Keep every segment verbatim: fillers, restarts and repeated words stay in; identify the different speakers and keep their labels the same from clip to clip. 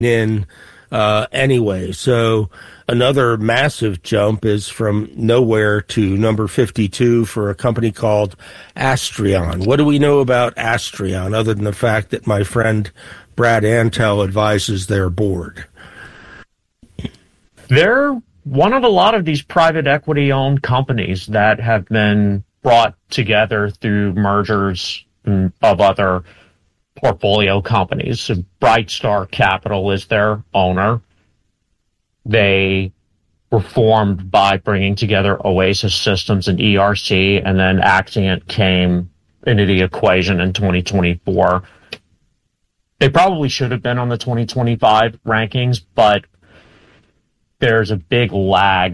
Speaker 1: in uh, anyway. So another massive jump is from nowhere to number fifty-two for a company called Astrion. What do we know about Astrion other than the fact that my friend Brad Antel advises their board?
Speaker 2: They're one of a lot of these private equity-owned companies that have been brought together through mergers of other portfolio companies. So Brightstar Capital is their owner. They were formed by bringing together Oasis Systems and E R C, and then Axient came into the equation in twenty twenty-four. They probably should have been on the twenty twenty-five rankings, but there's a big lag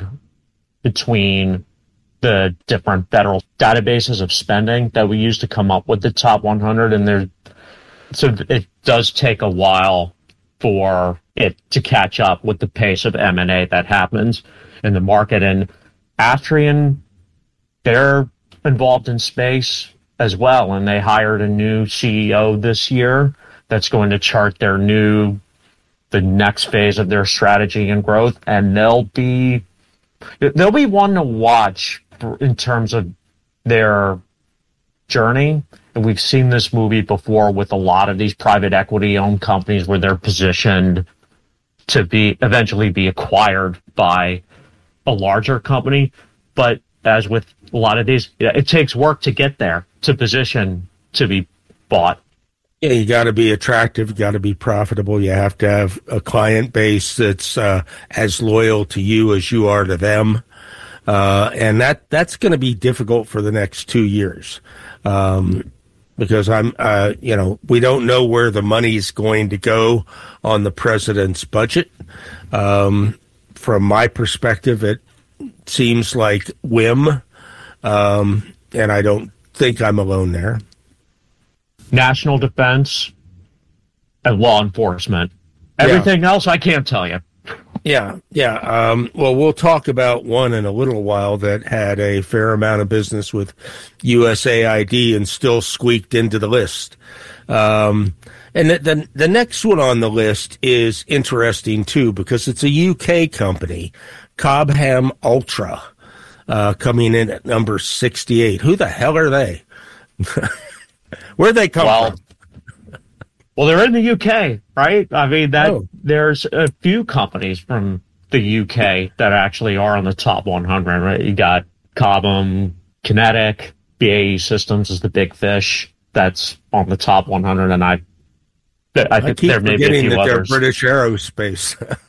Speaker 2: between the different federal databases of spending that we use to come up with the top one hundred, and there, so it does take a while for it to catch up with the pace of M and A that happens in the market. And Astrion, they're involved in space as well, and they hired a new C E O this year that's going to chart their new, the next phase of their strategy and growth, and they'll be they'll be one to watch in terms of their journey. And we've seen this movie before with a lot of these private equity-owned companies where they're positioned to be eventually be acquired by a larger company. But as with a lot of these, it takes work to get there, to position to be bought.
Speaker 1: Yeah, you got to be attractive. You got to be profitable. You have to have a client base that's uh, as loyal to you as you are to them. Uh, and that, that's going to be difficult for the next two years. Um, because I'm, uh, you know, we don't know where the money's going to go on the president's budget. Um, from my perspective, it seems like whim. Um, and I don't think I'm alone there.
Speaker 2: National defense and law enforcement. Everything yeah. else, I can't tell you.
Speaker 1: Yeah, yeah. Um, well, we'll talk about one in a little while that had a fair amount of business with U S A I D and still squeaked into the list. Um, and the, the, the next one on the list is interesting, too, because it's a U K company, Cobham Ultra, uh, coming in at number sixty-eight. Who the hell are they? Where'd they come
Speaker 2: well,
Speaker 1: from?
Speaker 2: Well, they're in the U K, right? I mean, that
Speaker 1: oh.
Speaker 2: there's a few companies from the U K that actually are on the top one hundred, right? You got Cobham, Kinetic, B A E Systems is the big fish that's on the top one hundred, and I, I think
Speaker 1: I
Speaker 2: there may be a few
Speaker 1: that
Speaker 2: others.
Speaker 1: They're British Aerospace.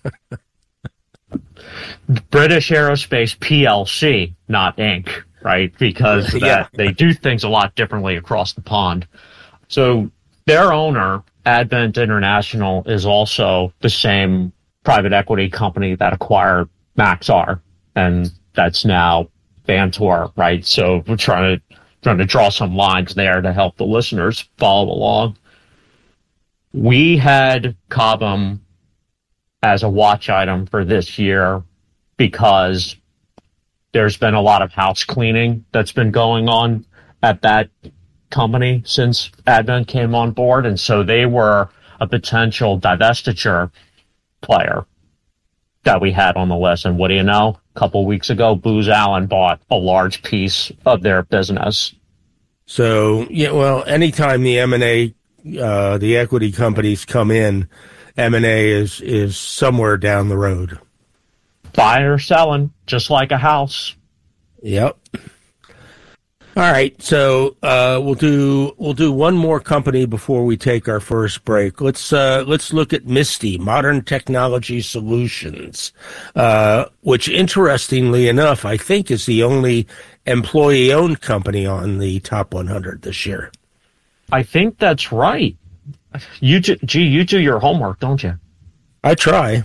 Speaker 2: British Aerospace P L C, not Incorporated, right? Because
Speaker 1: yeah.
Speaker 2: that, they do things a lot differently across the pond. So their owner, Advent International, is also the same private equity company that acquired Maxar, and that's now Vantor, right? So we're trying to trying to draw some lines there to help the listeners follow along. We had Cobham as a watch item for this year because there's been a lot of house cleaning that's been going on at that company since Advent came on board, and so they were a potential divestiture player that we had on the list. And what do you know? A couple weeks ago, Booz Allen bought a large piece of their business.
Speaker 1: So, yeah, well, anytime the M and A, uh, the equity companies come in, M and A is, is somewhere down the road.
Speaker 2: Buying or selling, just like a house.
Speaker 1: Yep. All right, so uh, we'll do we'll do one more company before we take our first break. Let's uh, let's look at Misty, Modern Technology Solutions, uh, which, interestingly enough, I think is the only employee-owned company on the top one hundred this year.
Speaker 2: I think that's right. You do, gee, you do your homework, don't you?
Speaker 1: I try.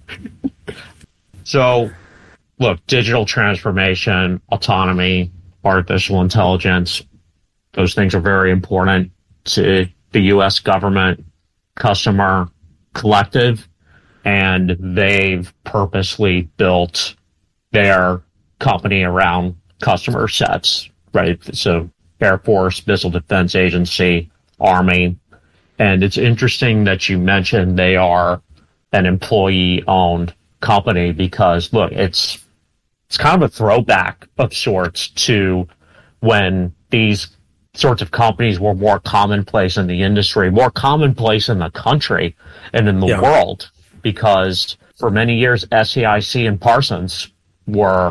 Speaker 2: So, look, digital transformation, autonomy, artificial intelligence, those things are very important to the U S government, customer, collective, and they've purposely built their company around customer sets, right? So Air Force, Missile Defense Agency, Army. And it's interesting that you mentioned they are an employee-owned company because, look, it's it's kind of a throwback of sorts to when these sorts of companies were more commonplace in the industry, more commonplace in the country and in the yeah. world, because for many years, S A I C and Parsons were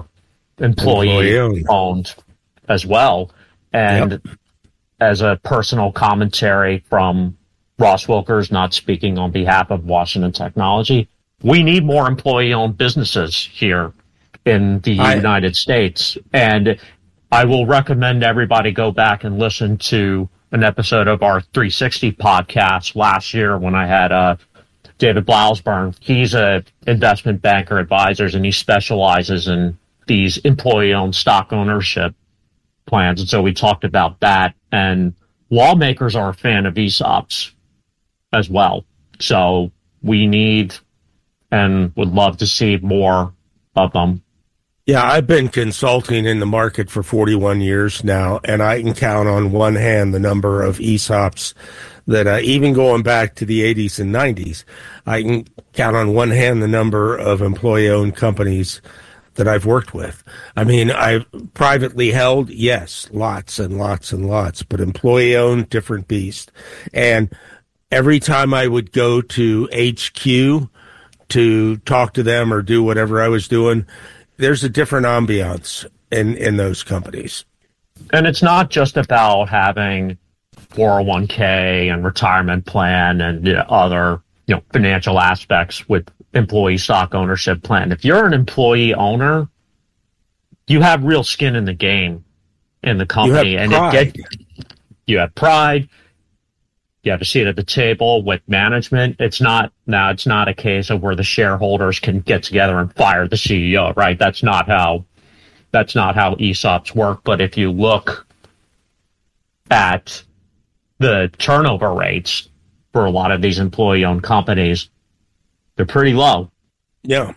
Speaker 2: employee-owned as well. And yep. as a personal commentary from Ross Wilkers, not speaking on behalf of Washington Technology, we need more employee-owned businesses here in the I, United States. And I will recommend everybody go back and listen to an episode of our three sixty podcast last year when I had uh, David Blausburn. He's a investment banker advisors, and he specializes in these employee-owned stock ownership plans. And so we talked about that. And lawmakers are a fan of E S O Ps as well. So we need and would love to see more of them.
Speaker 1: Yeah, I've been consulting in the market for forty-one years now, and I can count on one hand the number of E S O Ps that, uh, even going back to the eighties and nineties, I can count on one hand the number of employee-owned companies that I've worked with. I mean, I've privately held, yes, lots and lots and lots, but employee-owned, different beast. And every time I would go to H Q to talk to them or do whatever I was doing, there's a different ambiance in, in those companies.
Speaker 2: And it's not just about having four oh one k and retirement plan and, you know, other, you know, financial aspects with employee stock ownership plan. If you're an employee owner, you have real skin in the game in the company.
Speaker 1: You have
Speaker 2: and
Speaker 1: pride.
Speaker 2: It get, you have pride. You have a seat at the table with management. It's not now. It's not a case of where the shareholders can get together and fire the C E O, right? That's not how. That's not how E S O Ps work. But if you look at the turnover rates for a lot of these employee-owned companies, they're pretty low.
Speaker 1: Yeah.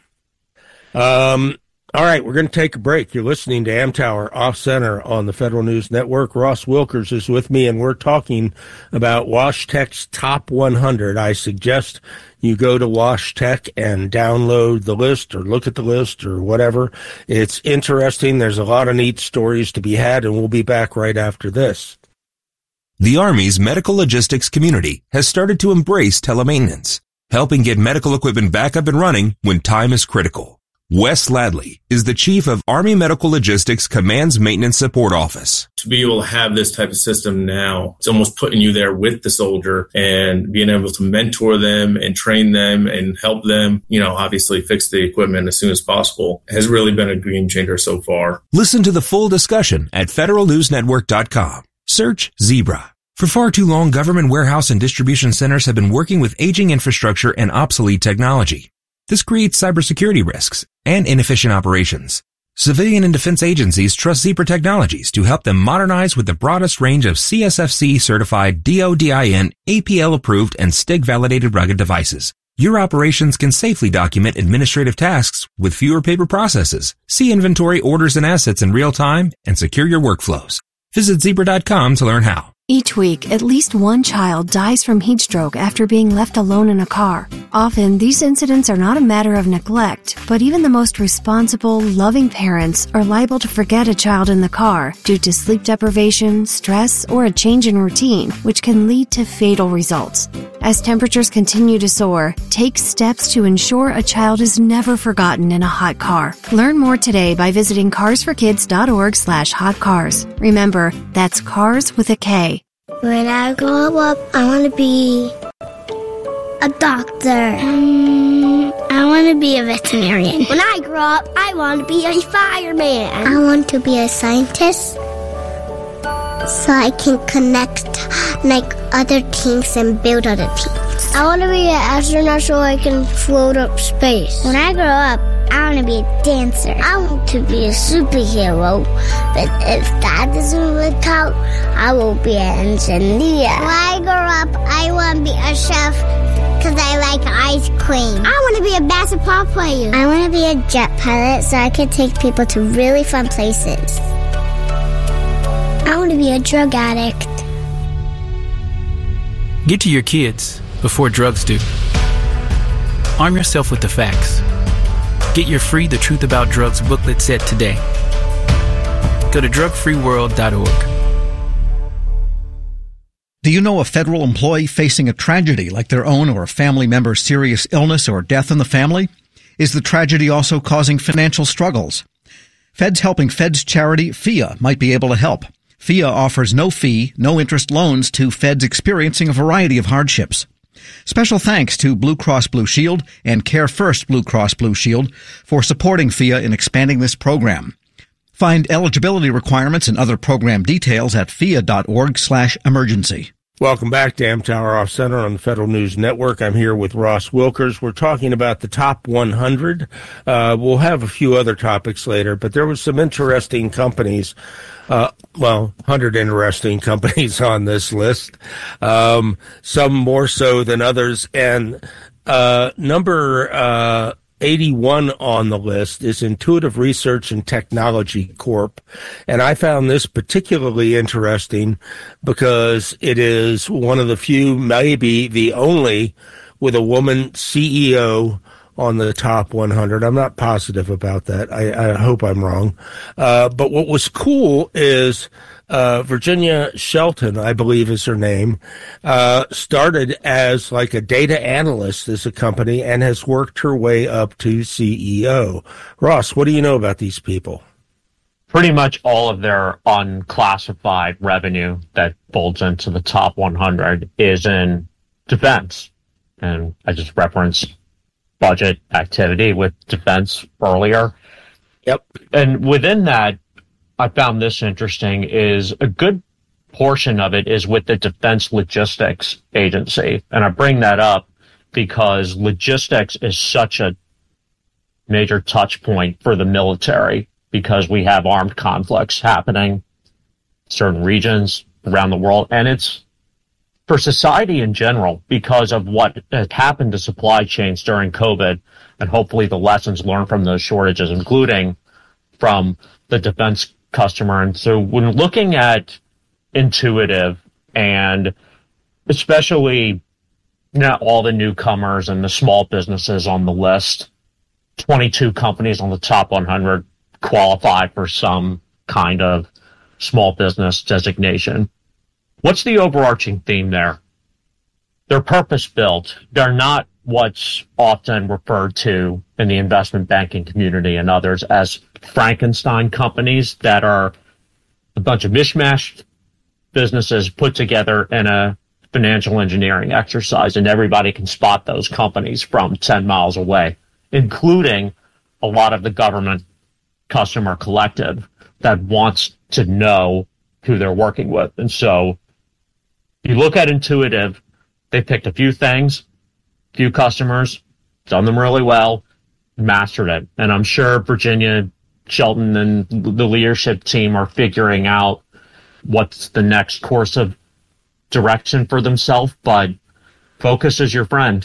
Speaker 1: Um. All right, we're going to take a break. You're listening to Amtower Off Center on the Federal News Network. Ross Wilkers is with me, and we're talking about WashTec's Top one hundred. I suggest you go to WashTec and download the list or look at the list or whatever. It's interesting. There's a lot of neat stories to be had, and we'll be back right after this.
Speaker 3: The Army's medical logistics community has started to embrace telemaintenance, helping get medical equipment back up and running when time is critical. Wes Ladley is the chief of Army Medical Logistics Command's Maintenance Support Office.
Speaker 4: To be able to have this type of system now, it's almost putting you there with the soldier and being able to mentor them and train them and help them, you know, obviously fix the equipment as soon as possible has really been a game changer so far.
Speaker 3: Listen to the full discussion at federal news network dot com. Search Zebra. For far too long, government warehouse and distribution centers have been working with aging infrastructure and obsolete technology. This creates cybersecurity risks and inefficient operations. Civilian and defense agencies trust Zebra Technologies to help them modernize with the broadest range of C S F C-certified D O D I N, A P L-approved, and S T I G-validated rugged devices. Your operations can safely document administrative tasks with fewer paper processes, see inventory, orders, and assets in real time, and secure your workflows. Visit zebra dot com to learn how.
Speaker 5: Each week, at least one child dies from heat stroke after being left alone in a car. Often, these incidents are not a matter of neglect, but even the most responsible, loving parents are liable to forget a child in the car due to sleep deprivation, stress, or a change in routine, which can lead to fatal results. As temperatures continue to soar, take steps to ensure a child is never forgotten in a hot car. Learn more today by visiting cars for kids dot org slash hot cars. Remember, that's cars with a K.
Speaker 6: When I grow up, I want to be a doctor. Um, I want to be a veterinarian. When I grow up, I want to be a fireman. I want to be a scientist so I can connect like other things and build other things. I want to be an astronaut so I can float up space. When I grow up, I want to be a dancer. I want to be a superhero. But if that doesn't work out, I will be an engineer. When I grow up, I want to be a chef because I like ice cream. I want to be a basketball player. I want to be a jet pilot so I can take people to really fun places. I want to be a drug addict.
Speaker 7: Get to your kids before drugs do. Arm yourself with the facts. Get your free The Truth About Drugs booklet set today. Go to drug free world dot org.
Speaker 8: Do you know a federal employee facing a tragedy like their own or a family member's serious illness or death in the family? Is the tragedy also causing financial struggles? Feds Helping Feds charity F I A might be able to help. F I A offers no fee, no interest loans to feds experiencing a variety of hardships. Special thanks to Blue Cross Blue Shield and Care First Blue Cross Blue Shield for supporting F I A in expanding this program. Find eligibility requirements and other program details at F I A dot org slash emergency.
Speaker 1: Welcome back to Amtower Off Center on the Federal News Network. I'm here with Ross Wilkers. We're talking about the top one hundred. Uh, we'll have a few other topics later, but there was some interesting companies, uh, well, one hundred interesting companies on this list, um, some more so than others. And uh, number uh, eighty-one on the list is Intuitive Research and Technology Corp. And I found this particularly interesting because it is one of the few, maybe the only, with a woman C E O on the top one hundred. I'm not positive about that. I, I hope I'm wrong. Uh, but what was cool is Uh, Virginia Shelton, I believe is her name, uh, started as like a data analyst as a company and has worked her way up to C E O. Ross, what do you know about these people?
Speaker 2: Pretty much all of their unclassified revenue that folds into the top one hundred is in defense. And I just referenced budget activity with defense earlier.
Speaker 1: Yep.
Speaker 2: And within that, I found this interesting is a good portion of it is with the Defense Logistics Agency. And I bring that up because logistics is such a major touch point for the military because we have armed conflicts happening in certain regions around the world. And it's for society in general because of what had happened to supply chains during COVID and hopefully the lessons learned from those shortages, including from the defense customer. And so when looking at Intuitive and especially you know, all the newcomers and the small businesses on the list, twenty-two companies on the top one hundred qualify for some kind of small business designation. What's the overarching theme there? They're purpose-built. They're not what's often referred to in the investment banking community and others as Frankenstein companies that are a bunch of mishmash businesses put together in a financial engineering exercise, and everybody can spot those companies from ten miles away, including a lot of the government customer collective that wants to know who they're working with. And so you look at Intuitive, they picked a few things, few customers, done them really well, mastered it. And I'm sure Virginia Shelton and the leadership team are figuring out what's the next course of direction for themselves, but focus is your friend.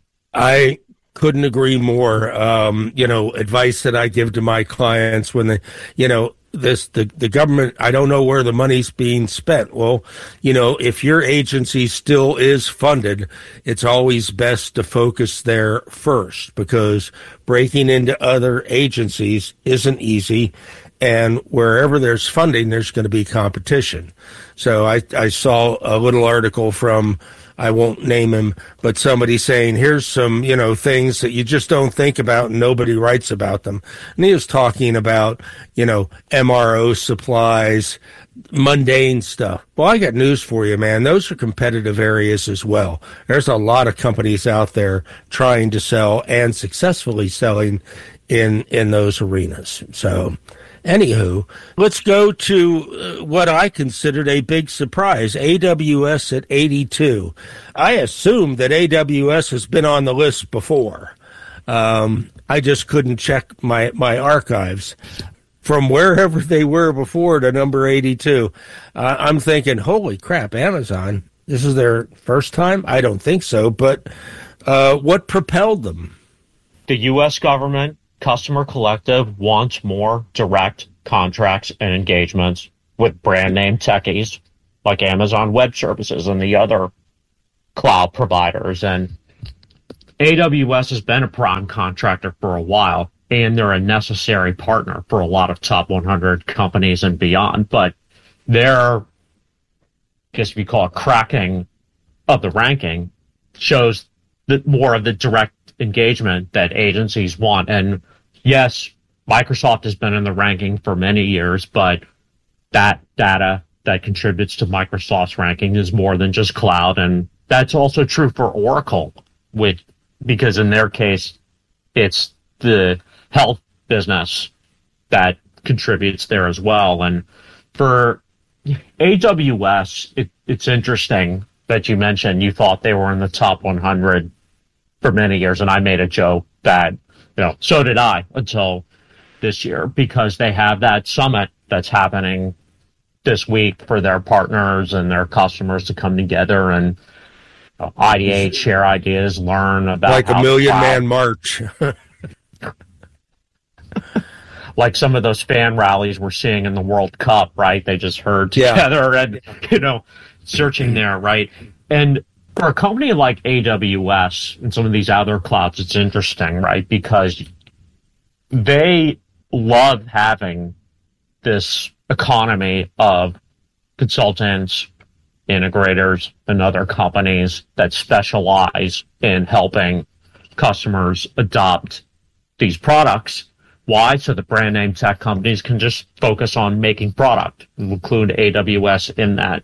Speaker 1: I couldn't agree more. Um, you know, advice that I give to my clients when they, you know, this, the, the government, I don't know where the money's being spent. Well, you know, if your agency still is funded, it's always best to focus there first because breaking into other agencies isn't easy. And wherever there's funding, there's going to be competition. So I, I saw a little article from, I won't name him, but somebody saying, here's some, you know, things that you just don't think about and nobody writes about them. And he was talking about, you know, M R O supplies, mundane stuff. Well, I got news for you, man. Those are competitive areas as well. There's a lot of companies out there trying to sell and successfully selling in, in those arenas. So, anywho, let's go to uh, what I considered a big surprise, A W S at eighty-two. I assumed that A W S has been on the list before. Um, I just couldn't check my, my archives. From wherever they were before to number eighty-two, uh, I'm thinking, holy crap, Amazon, this is their first time? I don't think so, but uh, what propelled them?
Speaker 2: The U S government Customer Collective wants more direct contracts and engagements with brand name techies like Amazon Web Services and the other cloud providers. And A W S has been a prime contractor for a while, and they're a necessary partner for a lot of top one hundred companies and beyond. But their, I guess if you call it cracking of the ranking, shows that more of the direct engagement that agencies want. And yes, Microsoft has been in the ranking for many years, but that data that contributes to Microsoft's ranking is more than just cloud. And that's also true for Oracle, which, because in their case, it's the health business that contributes there as well. And for A W S, it, it's interesting that you mentioned you thought they were in the top one hundred for many years. And I made a joke that, you know, so did I until this year, because they have that summit that's happening this week for their partners and their customers to come together and uh, ideate, share ideas, learn about
Speaker 1: like a million cloud, man march.
Speaker 2: Like some of those fan rallies we're seeing in the World Cup, right? They just herd together yeah. and, you know, searching there, right? And for a company like A W S and some of these other clouds, it's interesting, right? Because they love having this economy of consultants, integrators, and other companies that specialize in helping customers adopt these products. Why? So the brand name tech companies can just focus on making product and include A W S in that.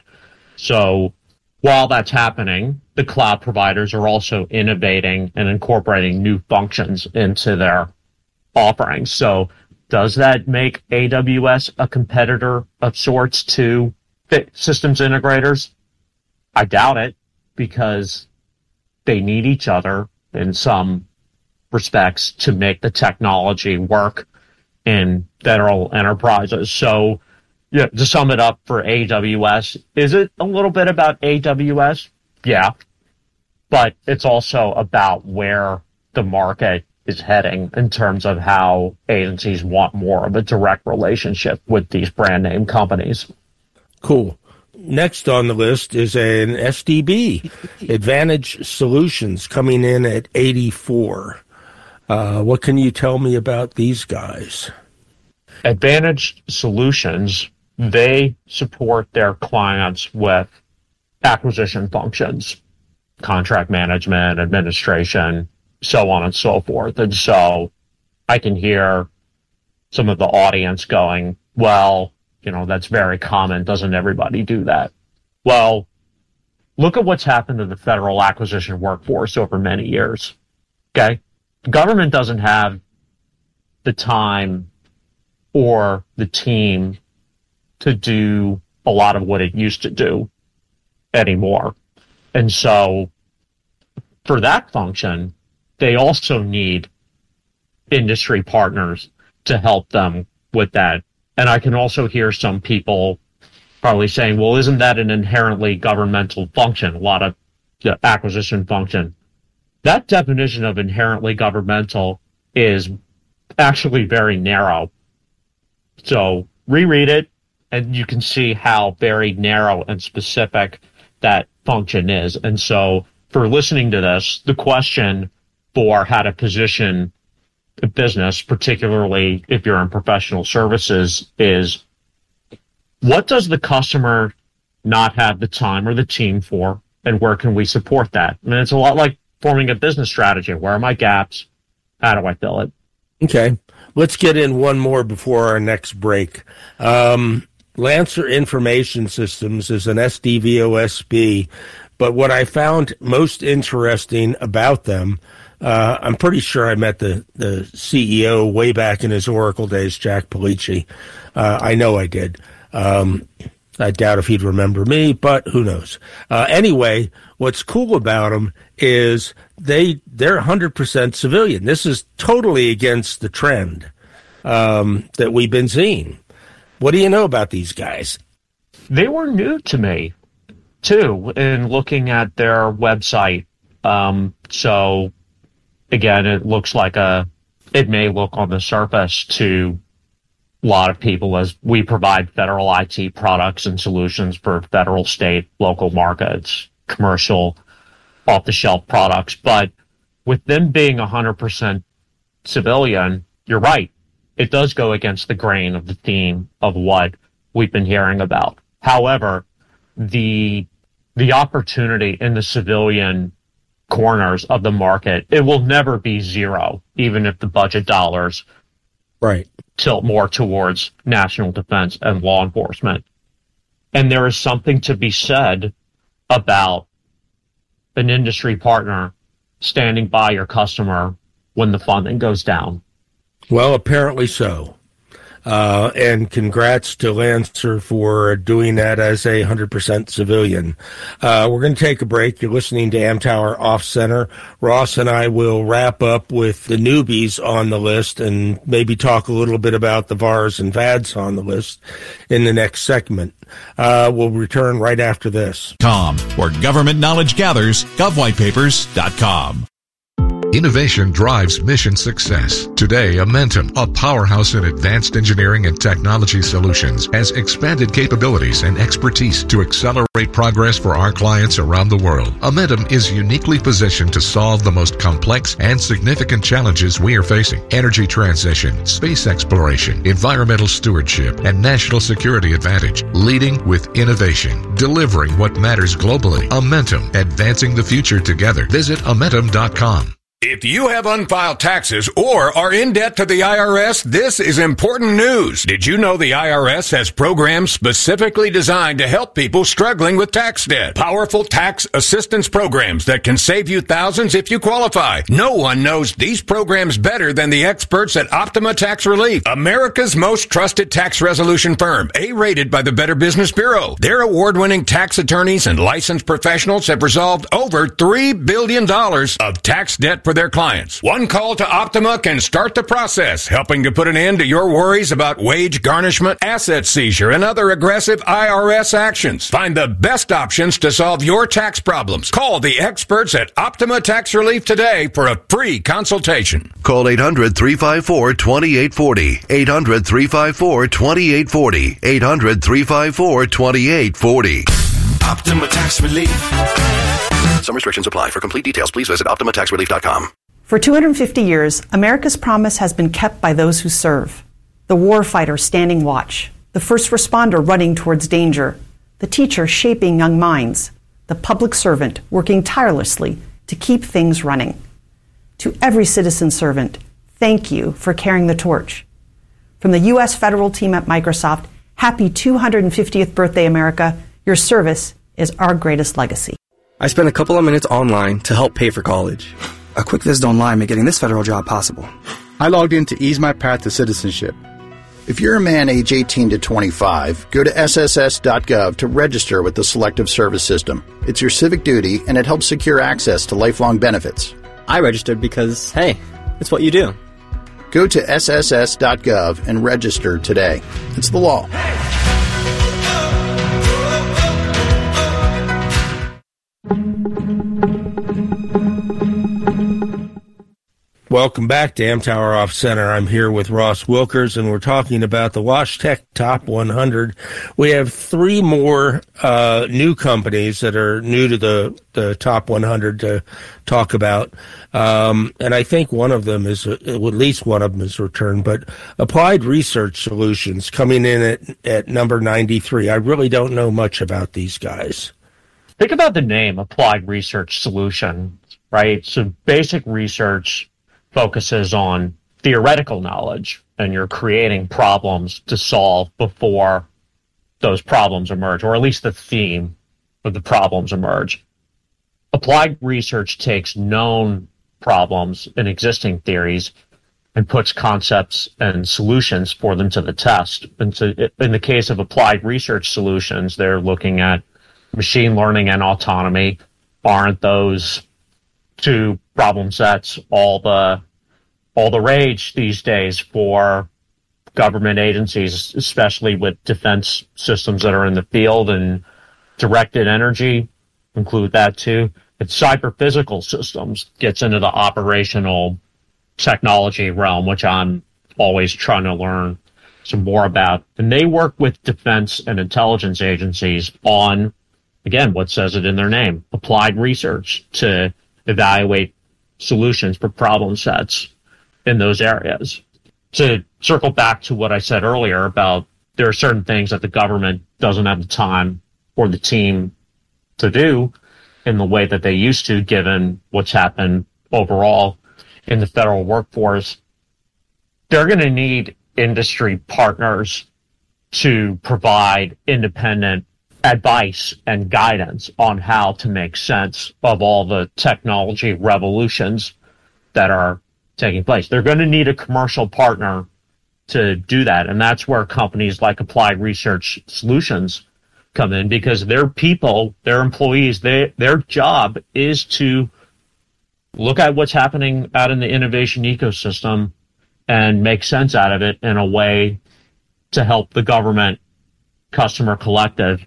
Speaker 2: So while that's happening, the cloud providers are also innovating and incorporating new functions into their offerings. So does that make A W S a competitor of sorts to systems integrators? I doubt it, because they need each other in some respects to make the technology work in federal enterprises. So, yeah, to sum it up for A W S, is it a little bit about A W S? Yeah. But it's also about where the market is heading in terms of how agencies want more of a direct relationship with these brand name companies.
Speaker 1: Cool. Next on the list is an S D B, Advantage Solutions, coming in at eighty-four. Uh, what can you tell me about these guys?
Speaker 2: Advantage Solutions, they support their clients with acquisition functions, contract management, administration, so on and so forth. And so I can hear some of the audience going, well, you know, that's very common. Doesn't everybody do that? Well, look at what's happened to the federal acquisition workforce over many years. Okay? The government doesn't have the time or the team to do a lot of what it used to do anymore. And so for that function, they also need industry partners to help them with that. And I can also hear some people probably saying, well, isn't that an inherently governmental function, a lot of the acquisition function? That definition of inherently governmental is actually very narrow. So reread it, and you can see how very narrow and specific that function is. And so for listening to this, the question for how to position a business, particularly if you're in professional services, is what does the customer not have the time or the team for, and where can we support that? I mean, it's a lot like forming a business strategy. Where are my gaps? How do I fill it?
Speaker 1: Okay. Let's get in one more before our next break. Um, Lancer Information Systems is an S D V O S B, but what I found most interesting about them, uh, I'm pretty sure I met the, the C E O way back in his Oracle days, Jack Polici. Uh, I know I did. Um, I doubt if he'd remember me, but who knows? Uh, anyway, what's cool about them is they, they're one hundred percent civilian. This is totally against the trend um, that we've been seeing. What do you know about these guys?
Speaker 2: They were new to me, too, in looking at their website. Um, so, again, it looks like a, it may look on the surface to a lot of people as we provide federal I T products and solutions for federal, state, local markets, commercial, off-the-shelf products. But with them being one hundred percent civilian, you're right. It does go against the grain of the theme of what we've been hearing about. However, the the opportunity in the civilian corners of the market, it will never be zero, even if the budget dollars
Speaker 1: right
Speaker 2: tilt more towards national defense and law enforcement. And there is something to be said about an industry partner standing by your customer when the funding goes down.
Speaker 1: Well, apparently so. Uh, and congrats to Lancer for doing that as a one hundred percent civilian. Uh, we're going to take a break. You're listening to Amtower Off Center. Ross and I will wrap up with the newbies on the list and maybe talk a little bit about the V A Rs and V A Ds on the list in the next segment. Uh, we'll return right after this.
Speaker 9: Com, where government knowledge gathers, gov white papers dot com.
Speaker 10: Innovation drives mission success. Today, Amentum, a powerhouse in advanced engineering and technology solutions, has expanded capabilities and expertise to accelerate progress for our clients around the world. Amentum is uniquely positioned to solve the most complex and significant challenges we are facing: energy transition, space exploration, environmental stewardship, and national security advantage. Leading with innovation, delivering what matters globally. Amentum, advancing the future together. Visit Amentum dot com.
Speaker 11: If you have unfiled taxes or are in debt to the I R S, this is important news. Did you know the I R S has programs specifically designed to help people struggling with tax debt? Powerful tax assistance programs that can save you thousands if you qualify. No one knows these programs better than the experts at Optima Tax Relief, America's most trusted tax resolution firm, A-rated by the Better Business Bureau. Their award-winning tax attorneys and licensed professionals have resolved over three billion dollars of tax debt for their clients. One call to Optima can start the process, helping to put an end to your worries about wage garnishment, asset seizure, and other aggressive I R S actions. Find the best options to solve your tax problems. Call the experts at Optima Tax Relief today for a free consultation.
Speaker 12: Call eight hundred, three five four, two eight four zero. eight hundred, three five four, two eight four zero. eight hundred, three five four, two eight four zero.
Speaker 13: Optima Tax Relief.
Speaker 12: Some restrictions apply. For complete details, please visit Optima Tax Relief dot com.
Speaker 14: For two hundred fifty years, America's promise has been kept by those who serve. The warfighter standing watch, the first responder running towards danger, the teacher shaping young minds, the public servant working tirelessly to keep things running. To every citizen servant, thank you for carrying the torch. From the U S federal team at Microsoft, happy two hundred fiftieth birthday, America. Your service is our greatest legacy.
Speaker 15: I spent a couple of minutes online to help pay for college. A quick visit online made getting this federal job possible.
Speaker 16: I logged in to ease my path to citizenship.
Speaker 17: If you're a man age eighteen to twenty-five, go to S S S dot gov to register with the Selective Service System. It's your civic duty, and it helps secure access to lifelong benefits.
Speaker 18: I registered because, hey, it's what you do.
Speaker 17: Go to S S S dot gov and register today. It's the law.
Speaker 1: Welcome back to Amtower Off Center. I'm here with Ross Wilkers, and we're talking about the WashTec Top one hundred. We have three more uh, new companies that are new to the, the Top one hundred to talk about. Um, and I think one of them is, uh, at least one of them is returned, but Applied Research Solutions coming in at, at number ninety-three. I really don't know much about these guys.
Speaker 2: Think about the name Applied Research Solutions, right? So basic research focuses on theoretical knowledge, and you're creating problems to solve before those problems emerge, or at least the theme of the problems emerge. Applied research takes known problems and existing theories and puts concepts and solutions for them to the test. And so in the case of Applied Research Solutions, they're looking at machine learning and autonomy. Aren't those two problem sets all the all the rage these days for government agencies, especially with defense systems that are in the field, and directed energy include that too. And cyber physical systems gets into the operational technology realm, which I'm always trying to learn some more about. And they work with defense and intelligence agencies on, again, what says it in their name, applied research to evaluate solutions for problem sets in those areas. To circle back to what I said earlier about there are certain things that the government doesn't have the time or the team to do in the way that they used to, given what's happened overall in the federal workforce. They're going to need industry partners to provide independent advice and guidance on how to make sense of all the technology revolutions that are taking place. They're going to need a commercial partner to do that. And that's where companies like Applied Research Solutions come in, because their people, their employees, they, their job is to look at what's happening out in the innovation ecosystem and make sense out of it in a way to help the government customer collective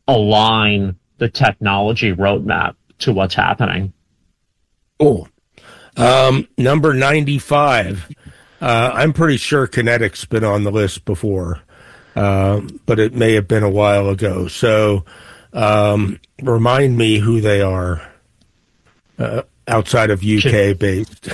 Speaker 2: align the technology roadmap to what's happening.
Speaker 1: Cool. Um, number ninety-five. Uh, I'm pretty sure Kinetic's been on the list before, uh, but it may have been a while ago. So um, remind me who they are uh, outside of U K based.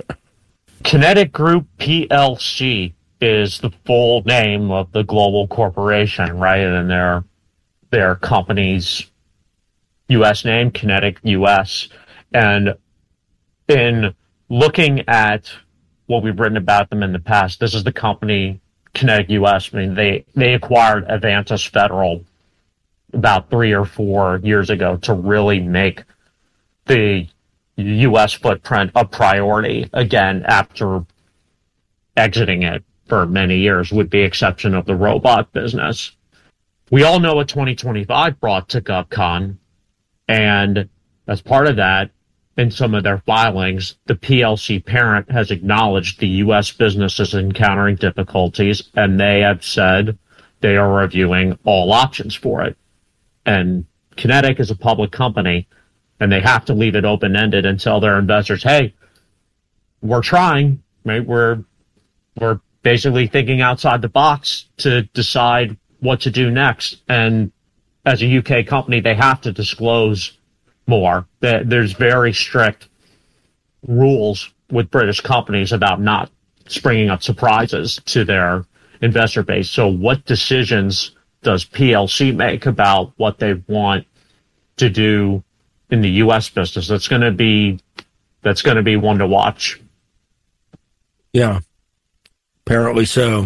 Speaker 2: Kinetic Group P L C is the full name of the global corporation, right? And their their company's U S name, Kinetic U S. And in looking at what we've written about them in the past, this is the company, Kinetic U S. I mean, they, they acquired Avantis Federal about three or four years ago to really make the U S footprint a priority again after exiting it for many years, with the exception of the robot business. We all know what twenty twenty-five brought to GovCon, and as part of that, in some of their filings, the P L C parent has acknowledged the U S business is encountering difficulties, and they have said they are reviewing all options for it. And Kinetic is a public company, and they have to leave it open-ended and tell their investors, hey, we're trying, right? We're, we're basically thinking outside the box to decide what to do next. And as a U K company, they have to disclose more. There's very strict rules with British companies about not springing up surprises to their investor base. So what decisions does P L C make about what they want to do in the U S business? That's going to be, that's going to be one to watch.
Speaker 1: Yeah, apparently so.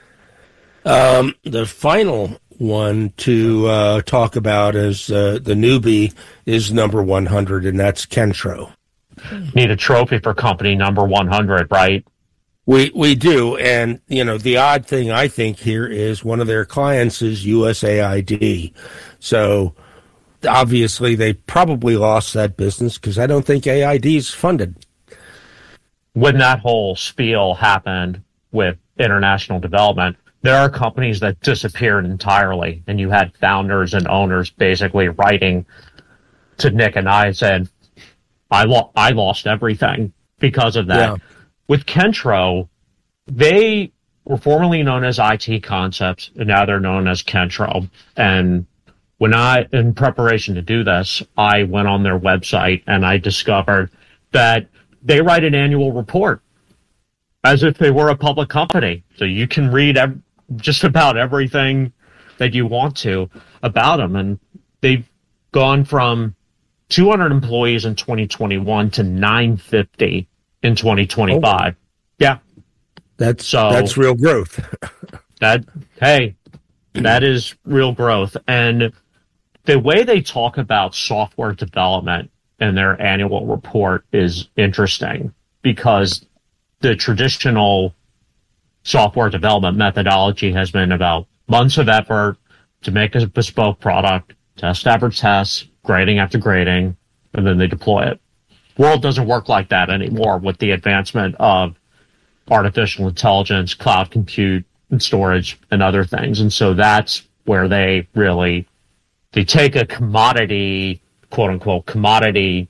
Speaker 1: Um, the final one to uh, talk about is uh, the newbie is number one hundred, and that's Kentro.
Speaker 2: Need a trophy for company number one hundred, right?
Speaker 1: We we do, and you know the odd thing I think here is one of their clients is U S A I D, so obviously they probably lost that business because I don't think A I D is funded.
Speaker 2: When that whole spiel happened with international development, there are companies that disappeared entirely, and you had founders and owners basically writing to Nick and I and saying, I, lo- I lost everything because of that. Yeah. With Kentro, they were formerly known as I T Concepts, and now they're known as Kentro. And when I, in preparation to do this, I went on their website and I discovered that they write an annual report as if they were a public company. So you can read ev- just about everything that you want to about them. And they've gone from two hundred employees in twenty twenty-one to nine hundred fifty in twenty twenty-five. Oh. Yeah.
Speaker 1: That's, so that's real growth.
Speaker 2: that, hey, that is real growth. And the way they talk about software development in their annual report is interesting, because the traditional software development methodology has been about months of effort to make a bespoke product, test after test, grading after grading, and then they deploy it. World doesn't work like that anymore with the advancement of artificial intelligence, cloud compute, and storage, and other things. And so that's where they really, they take a commodity, quote unquote, commodity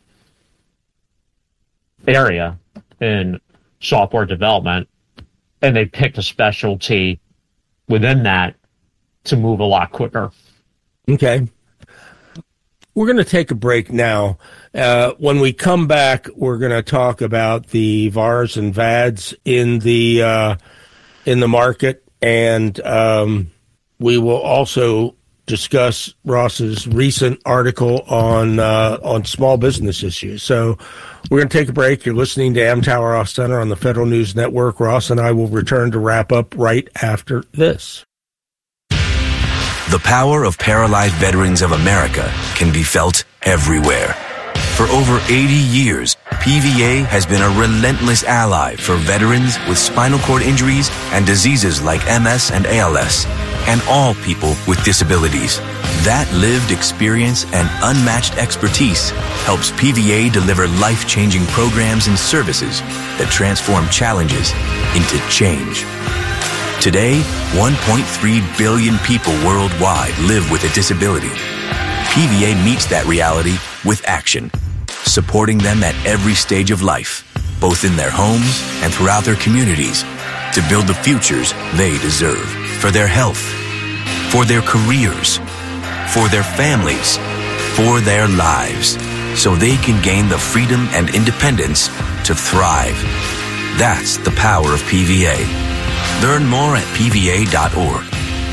Speaker 2: area in software development, and they picked a specialty within that to move a lot quicker.
Speaker 1: Okay. we're going to take a break now. Uh, when we come back, we're going to talk about the V A Rs and V A Ds in the uh, in the market, and um, we will also discuss Ross's recent article on uh, on small business issues. So we're going to take a break. You're listening to Amtower Off Center on the Federal News Network. Ross and I will return to wrap up right after this.
Speaker 19: The power of paralyzed veterans of America can be felt everywhere. For over eighty years, P V A has been a relentless ally for veterans with spinal cord injuries and diseases like M S and A L S, and all people with disabilities. That lived experience and unmatched expertise helps P V A deliver life-changing programs and services that transform challenges into change. Today, one point three billion people worldwide live with a disability. P V A meets that reality with action, supporting them at every stage of life, both in their homes and throughout their communities, to build the futures they deserve for their health, for their careers, for their families, for their lives, so they can gain the freedom and independence to thrive. That's the power of P V A. Learn more at P V A dot org.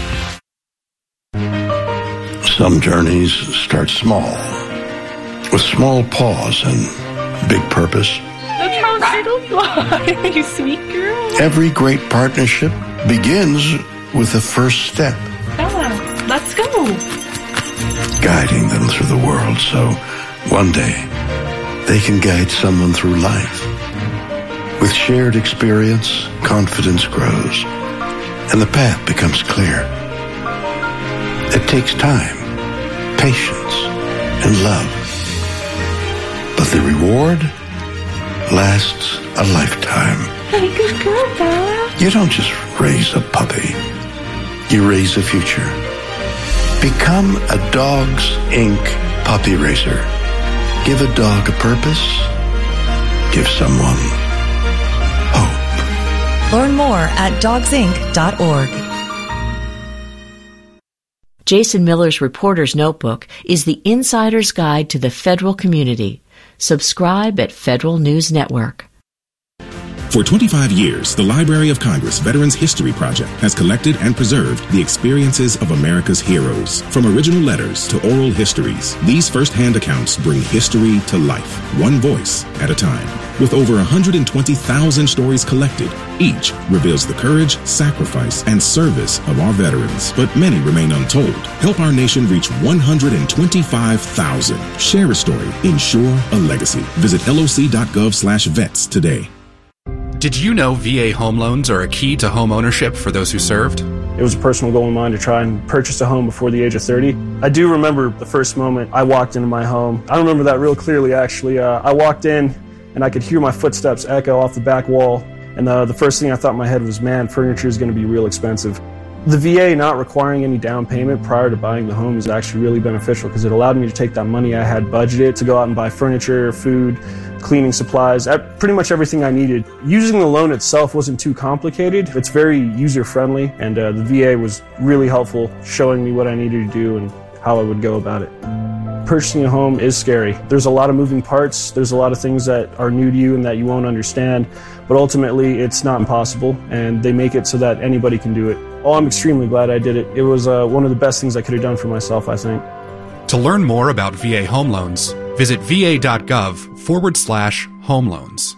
Speaker 20: Some journeys start small, with small pause and big purpose.
Speaker 21: Look how little you are, you sweet girl.
Speaker 20: Every great partnership begins with the first step.
Speaker 21: Bella, let's go.
Speaker 20: Guiding them through the world so one day they can guide someone through life. With shared experience, confidence grows, and the path becomes clear. It takes time, patience, and love. But the reward lasts a lifetime.
Speaker 21: Hey, good girl, Bella.
Speaker 20: You don't just raise a puppy. You raise a future. Become a Dogs Incorporated puppy raiser. Give a dog a purpose. Give someone hope.
Speaker 22: Learn more at dogs inc dot org.
Speaker 23: Jason Miller's Reporter's Notebook is the insider's guide to the federal community. Subscribe at Federal News Network.
Speaker 24: For twenty-five years, the Library of Congress Veterans History Project has collected and preserved the experiences of America's heroes. From original letters to oral histories, these first-hand accounts bring history to life, one voice at a time. With over one hundred twenty thousand stories collected, each reveals the courage, sacrifice, and service of our veterans, but many remain untold. Help our nation reach one hundred twenty-five thousand. Share a story. Ensure a legacy. Visit L O C dot gov slash vets today.
Speaker 25: Did you know V A home loans are a key to home ownership for those who served?
Speaker 26: It was a personal goal of mine to try and purchase a home before the age of thirty. I do remember the first moment I walked into my home. I remember that real clearly, actually. Uh, I walked in and I could hear my footsteps echo off the back wall. And the, the first thing I thought in my head was, man, furniture is going to be real expensive. The V A not requiring any down payment prior to buying the home is actually really beneficial because it allowed me to take that money I had budgeted to go out and buy furniture, food, cleaning supplies, pretty much everything I needed. Using the loan itself wasn't too complicated. It's very user-friendly, and uh, the V A was really helpful, showing me what I needed to do and how I would go about it. Purchasing a home is scary. There's a lot of moving parts. There's a lot of things that are new to you and that you won't understand, but ultimately it's not impossible, and they make it so that anybody can do it. Oh, I'm extremely glad I did it. It was uh, one of the best things I could have done for myself, I think.
Speaker 25: To learn more about V A home loans, visit va.gov forward slash home loans.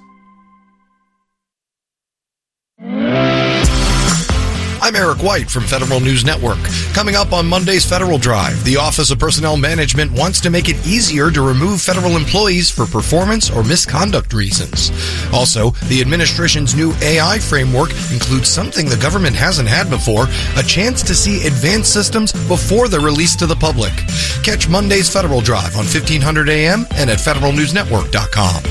Speaker 27: I'm Eric White from Federal News Network. Coming up on Monday's Federal Drive, the Office of Personnel Management wants to make it easier to remove federal employees for performance or misconduct reasons. Also, the administration's new A I framework includes something the government hasn't had before, a chance to see advanced systems before they're released to the public. Catch Monday's Federal Drive on fifteen hundred A M and at federal news network dot com.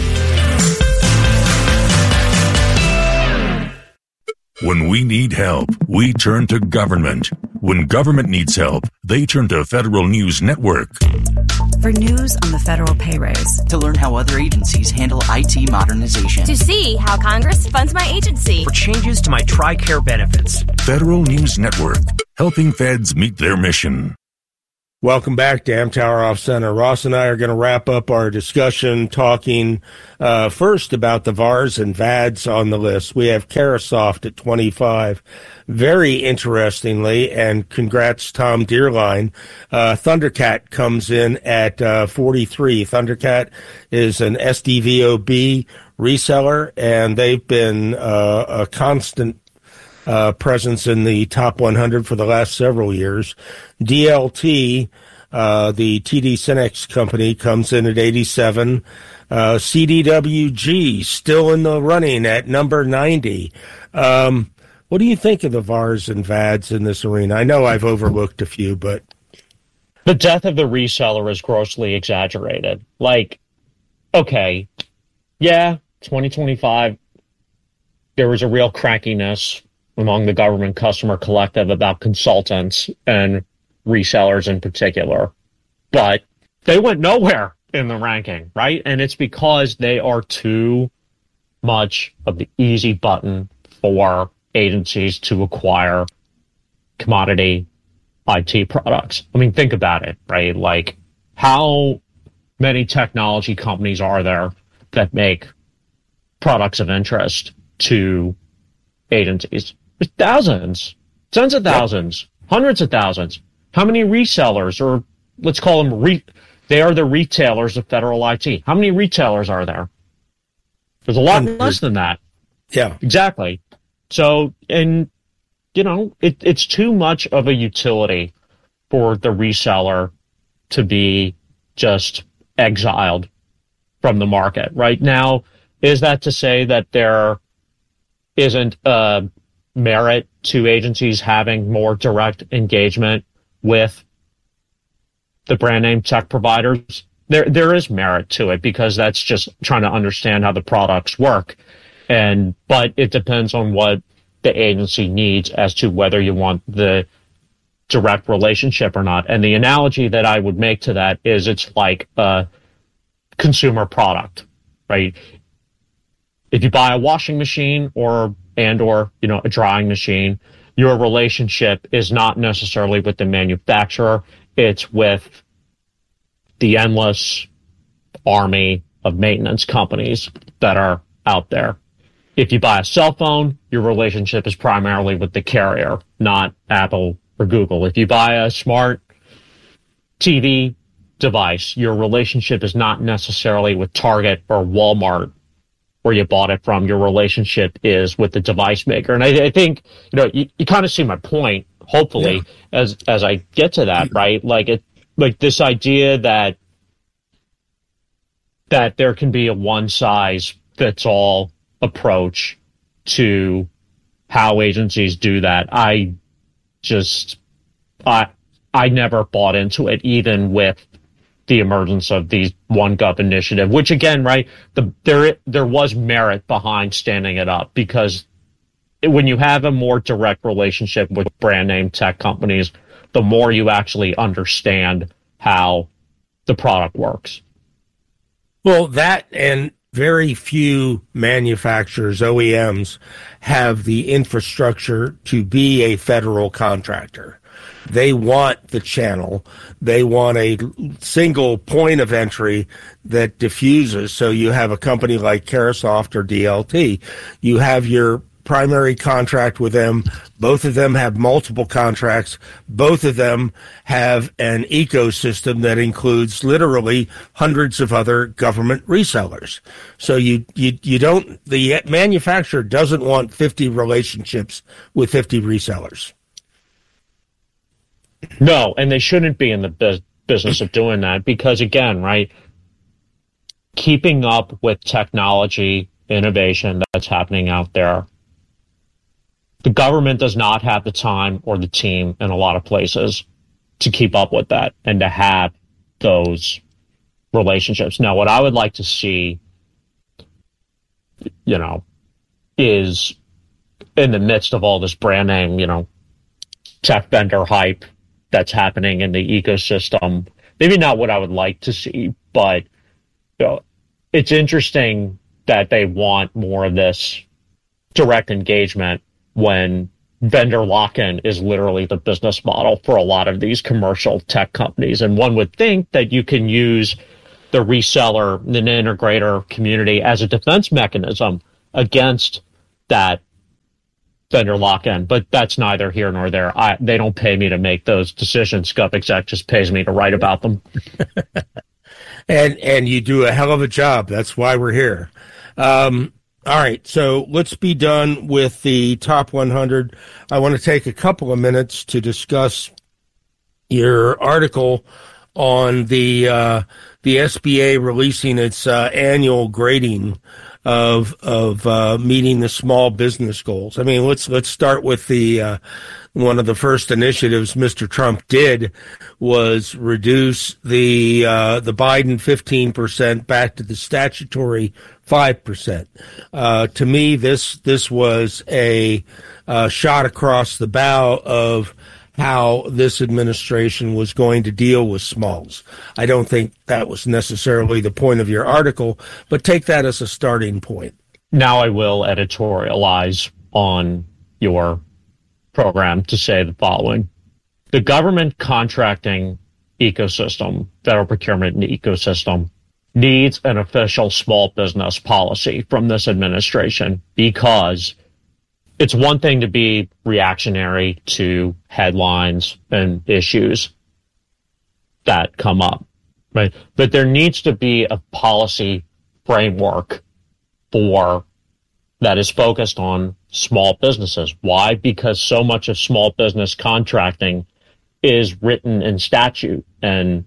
Speaker 28: When we need help, we turn to government. When government needs help, they turn to Federal News Network.
Speaker 29: For news on the federal pay raise.
Speaker 30: To learn how other agencies handle I T modernization.
Speaker 31: To see how Congress funds my agency.
Speaker 32: For changes to my TRICARE benefits.
Speaker 28: Federal News Network, helping feds meet their mission.
Speaker 1: Welcome back to Amtower Off Center. Ross and I are going to wrap up our discussion talking uh, first about the V A Rs and V A Ds on the list. We have Carahsoft at twenty-five. Very interestingly, and congrats Tom Deerline, uh, Thundercat comes in at uh, forty-three. Thundercat is an S D V O B reseller, and they've been uh, a constant Uh, presence in the top one hundred for the last several years. D L T, uh, the T D Synnex company, comes in at eighty-seven. Uh, C D W G, still in the running at number ninety. Um, what do you think of the V A Rs and V A Ds in this arena? I know I've overlooked a few, but...
Speaker 2: The death of the reseller is grossly exaggerated. Like, okay, yeah, twenty twenty-five, there was a real crankiness among the government customer collective about consultants and resellers in particular. But they went nowhere in the ranking, right? And it's because they are too much of the easy button for agencies to acquire commodity I T products. I mean, think about it, right? Like, how many technology companies are there that make products of interest to agencies? There's thousands, tens of thousands, hundreds of thousands. How many resellers, or let's call them, re- they are the retailers of federal I T. How many retailers are there? There's a lot less than that.
Speaker 1: Yeah.
Speaker 2: Exactly. So, and, you know, it, it's too much of a utility for the reseller to be just exiled from the market. Right now, is that to say that there isn't uh, merit to agencies having more direct engagement with the brand name tech providers? There, there is merit to it, because that's just trying to understand how the products work. And, but it depends on what the agency needs as to whether you want the direct relationship or not. And the analogy that I would make to that is it's like a consumer product, right? If you buy a washing machine or and or, you know, a drying machine, your relationship is not necessarily with the manufacturer. It's with the endless army of maintenance companies that are out there. If you buy a cell phone, your relationship is primarily with the carrier, not Apple or Google. If you buy a smart T V device, your relationship is not necessarily with Target or Walmart, where you bought it from. Your relationship is with the device maker. And I, I think, you know, you, you kind of see my point, hopefully, yeah. as as I get to that, right? Like it, like this idea that that there can be a one-size-fits-all approach to how agencies do that. I just, I, I never bought into it, even with the emergence of the OneGov initiative, which again, right, the, there there was merit behind standing it up, because it, when you have a more direct relationship with brand name tech companies, the more you actually understand how the product works.
Speaker 1: Well, that, and very few manufacturers, O E Ms, have the infrastructure to be a federal contractor. They want the channel. They want a single point of entry that diffuses. So you have a company like Carahsoft or D L T. You have your primary contract with them. Both of them have multiple contracts. Both of them have an ecosystem that includes literally hundreds of other government resellers. So you, you, you don't, the manufacturer doesn't want fifty relationships with fifty resellers.
Speaker 2: No, and they shouldn't be in the bu- business of doing that, because again, right, keeping up with technology innovation that's happening out there, the government does not have the time or the team in a lot of places to keep up with that and to have those relationships. Now, what I would like to see, you know, is in the midst of all this brand name, you know, tech vendor hype that's happening in the ecosystem, maybe not what I would like to see, but you know, it's interesting that they want more of this direct engagement when vendor lock-in is literally the business model for a lot of these commercial tech companies. And one would think that you can use the reseller and integrator community as a defense mechanism against that vendor lock-in, but that's neither here nor there. I, they don't pay me to make those decisions. GovExec just pays me to write about them.
Speaker 1: and and you do a hell of a job. That's why we're here. Um, all right, so let's be done with the top one hundred. I want to take a couple of minutes to discuss your article on the uh, the S B A releasing its uh, annual grading of of uh, meeting the small business goals. I mean, let's let's start with the uh, one of the first initiatives Mister Trump did was reduce the uh, the Biden fifteen percent back to the statutory five percent. Uh, to me, this this was a uh, shot across the bow of how this administration was going to deal with smalls. I don't think that was necessarily the point of your article, but take that as a starting point.
Speaker 2: Now I will editorialize on your program to say the following. The government contracting ecosystem, federal procurement ecosystem, needs an official small business policy from this administration, because it's one thing to be reactionary to headlines and issues that come up, right? But there needs to be a policy framework for that is focused on small businesses. Why? Because so much of small business contracting is written in statute and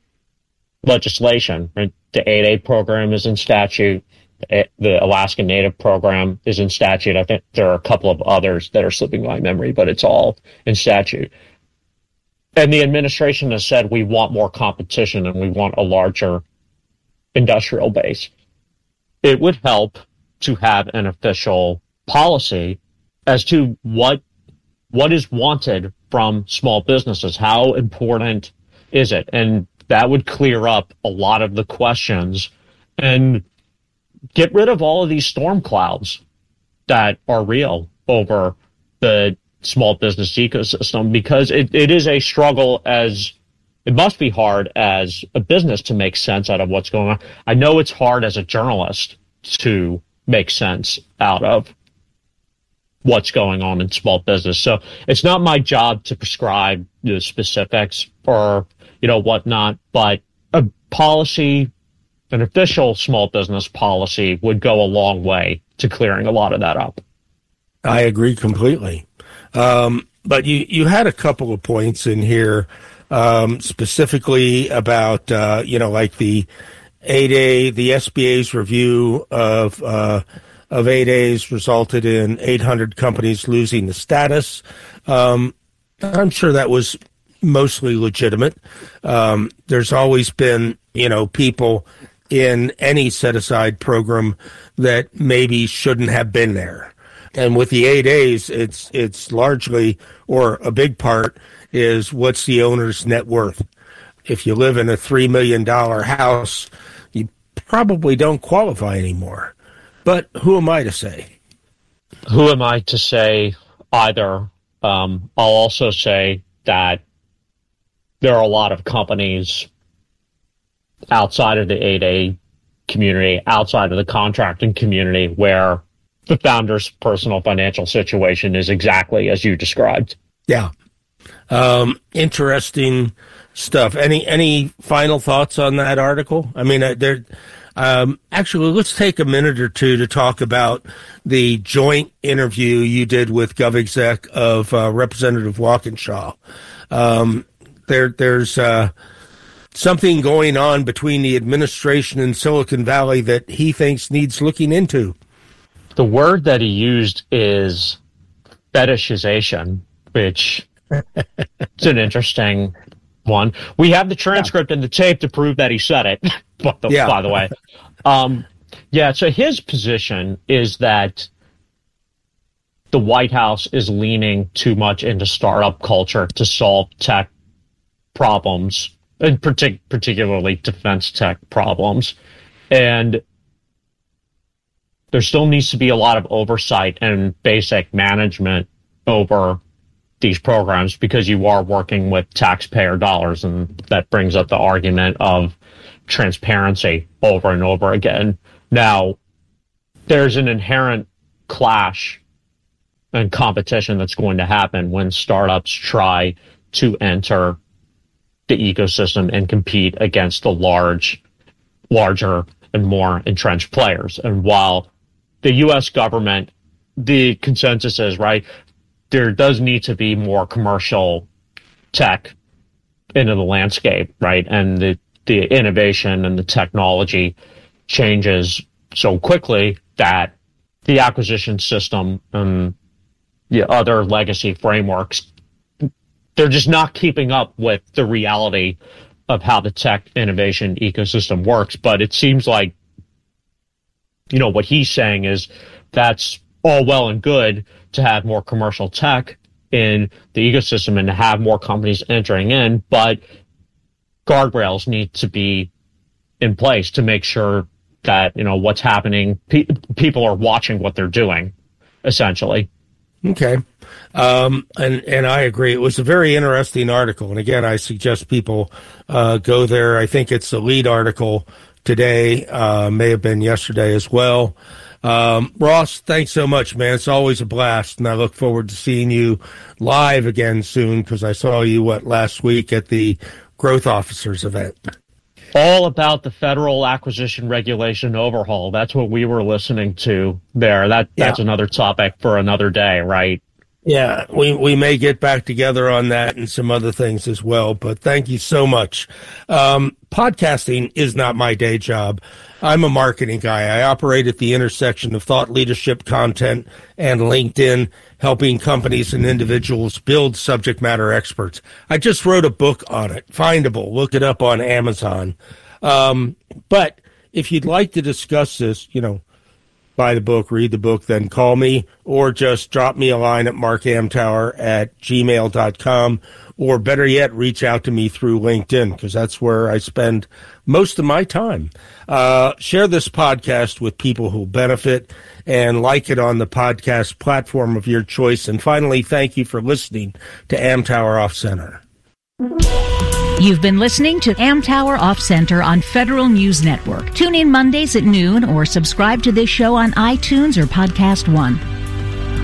Speaker 2: legislation, right? The eight A program is in statute. The Alaska Native program is in statute. I think there are a couple of others that are slipping my memory, but it's all in statute. And the administration has said we want more competition and we want a larger industrial base. It would help to have an official policy as to what what is wanted from small businesses. How important is it? And that would clear up a lot of the questions and get rid of all of these storm clouds that are real over the small business ecosystem, because it, it is a struggle, as it must be hard as a business to make sense out of what's going on. I know it's hard as a journalist to make sense out of what's going on in small business. So it's not my job to prescribe the specifics or, you know, whatnot, but a policy, an official small business policy would go a long way to clearing a lot of that up.
Speaker 1: I agree completely. Um, but you, you had a couple of points in here, um, specifically about, uh, you know, like the eight A, the S B A's review of, uh, of eight A's resulted in eight hundred companies losing the status. Um, I'm sure that was mostly legitimate. Um, there's always been, you know, people in any set-aside program that maybe shouldn't have been there. And with the eight A's, it's it's largely, or a big part, is what's the owner's net worth. If you live in a three million dollars house, you probably don't qualify anymore. But who am I to say?
Speaker 2: Who am I to say either? Um, I'll also say that there are a lot of companies outside of the eight A community, outside of the contracting community, where the founder's personal financial situation is exactly as you described.
Speaker 1: Yeah. Um, interesting stuff. Any any final thoughts on that article? I mean, uh, there. Um, actually, let's take a minute or two to talk about the joint interview you did with GovExec of uh, Representative Walkinshaw. Um, there, there's uh, something going on between the administration and Silicon Valley that he thinks needs looking into.
Speaker 2: The word that he used is fetishization, which is an interesting one. We have the transcript and the tape to prove that he said it, by the, yeah. by the way. Um, yeah, so his position is that the White House is leaning too much into startup culture to solve tech problems, and partic- particularly defense tech problems. And there still needs to be a lot of oversight and basic management over these programs because you are working with taxpayer dollars, and that brings up the argument of transparency over and over again. Now, there's an inherent clash and competition that's going to happen when startups try to enter the ecosystem and compete against the large, larger and more entrenched players. And while the U S government, the consensus is, right, there does need to be more commercial tech into the landscape, right? And the, the innovation and the technology changes so quickly that the acquisition system and the other legacy frameworks, they're just not keeping up with the reality of how the tech innovation ecosystem works. But it seems like, you know, what he's saying is that's all well and good to have more commercial tech in the ecosystem and to have more companies entering in, but guardrails need to be in place to make sure that, you know, what's happening, pe- people are watching what they're doing, essentially.
Speaker 1: Okay. Um, and, and I agree. It was a very interesting article. And again, I suggest people uh, go there. I think it's the lead article today, uh, may have been yesterday as well. Um, Ross, thanks so much, man. It's always a blast. And I look forward to seeing you live again soon, because I saw you, what, last week at the Growth Officers event.
Speaker 2: All about the federal acquisition regulation overhaul. That's what we were listening to there. That That's yeah. another topic for another day, right?
Speaker 1: Yeah, we, we may get back together on that and some other things as well, but thank you so much. Um, podcasting is not my day job. I'm a marketing guy. I operate at the intersection of thought leadership, content, and LinkedIn, helping companies and individuals build subject matter experts. I just wrote a book on it. Findable. Look it up on Amazon. Um, but if you'd like to discuss this, you know, buy the book, read the book, then call me, or just drop me a line at mark amtower at gmail dot com, or better yet, reach out to me through LinkedIn, because that's where I spend most of my time. Uh, share this podcast with people who benefit, and like it on the podcast platform of your choice. And finally, thank you for listening to Amtower Off Center.
Speaker 3: You've been listening to Amtower Off Center on Federal News Network. Tune in Mondays at noon or subscribe to this show on iTunes or Podcast One.